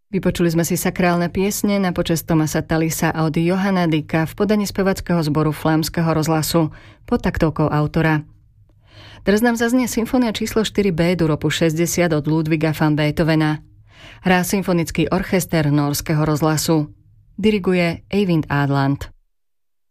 Vypočuli sme si sakrálne piesne na počesť Thomasa Tallisa a od Johanna Dicka v podaní spevackého zboru Flámskeho rozhlasu pod taktovkou autora. Teraz nám zaznie symfónia číslo 4 B-dur opus 60 od Ludwiga van Beethovena. Hrá symfonický orchester Nórskeho rozhlasu. Diriguje Eyvind Adland.